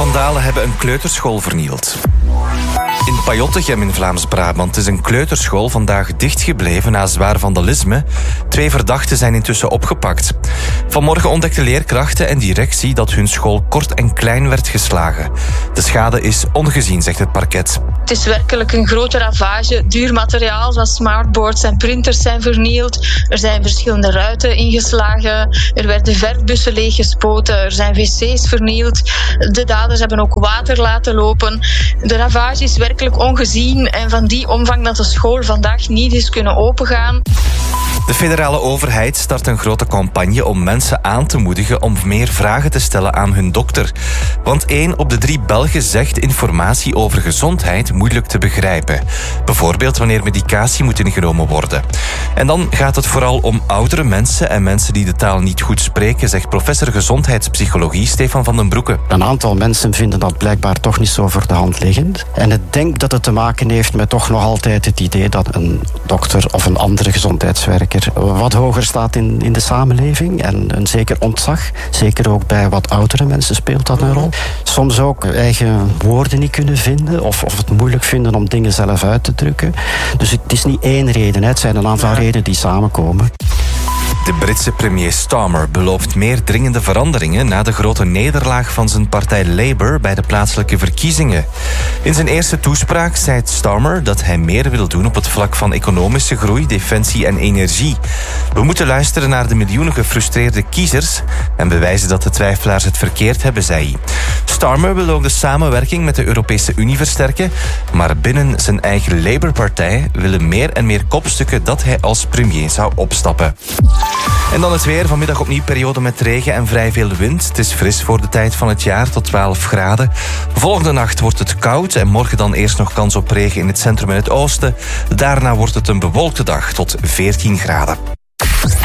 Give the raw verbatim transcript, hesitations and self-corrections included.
Vandalen hebben een kleuterschool vernield. In Pajottegem in Vlaams-Brabant is een kleuterschool vandaag dichtgebleven na zwaar vandalisme. Twee verdachten zijn intussen opgepakt. Vanmorgen ontdekten leerkrachten en directie dat hun school kort en klein werd geslagen. De schade is ongezien, zegt het parket. Het is werkelijk een grote ravage. Duur materiaal zoals smartboards en printers zijn vernield. Er zijn verschillende ruiten ingeslagen. Er werden verfbussen leeggespoten. Er zijn wc's vernield. De daders hebben ook water laten lopen. De ravage is werkelijk ongezien en van die omvang dat de school vandaag niet is kunnen opengaan. De federale overheid start een grote campagne om mensen aan te moedigen om meer vragen te stellen aan hun dokter. Want één op de drie Belgen zegt informatie over gezondheid moeilijk te begrijpen. Bijvoorbeeld wanneer medicatie moet ingenomen worden. En dan gaat het vooral om oudere mensen en mensen die de taal niet goed spreken, zegt professor gezondheidspsychologie Stefan van den Broeke. Een aantal mensen vinden dat blijkbaar toch niet zo voor de hand liggend. En ik denk dat het te maken heeft met toch nog altijd het idee dat een dokter of een andere gezondheidswerker wat hoger staat in, in de samenleving en een zeker ontzag. Zeker ook bij wat oudere mensen speelt dat een rol. Soms ook eigen woorden niet kunnen vinden of, of het moeilijk vinden om dingen zelf uit te drukken. Dus het is niet één reden, het zijn een aantal redenen die samenkomen. De Britse premier Starmer belooft meer dringende veranderingen na de grote nederlaag van zijn partij Labour bij de plaatselijke verkiezingen. In zijn eerste toespraak zei Starmer dat hij meer wil doen op het vlak van economische groei, defensie en energie. We moeten luisteren naar de miljoenen gefrustreerde kiezers en bewijzen dat de twijfelaars het verkeerd hebben, zei hij. Starmer wil ook de samenwerking met de Europese Unie versterken, maar binnen zijn eigen Labour-partij willen meer en meer kopstukken dat hij als premier zou opstappen. En dan het weer. Vanmiddag opnieuw periode met regen en vrij veel wind. Het is fris voor de tijd van het jaar, tot twaalf graden. Volgende nacht wordt het koud en morgen dan eerst nog kans op regen in het centrum en het oosten. Daarna wordt het een bewolkte dag tot veertien graden.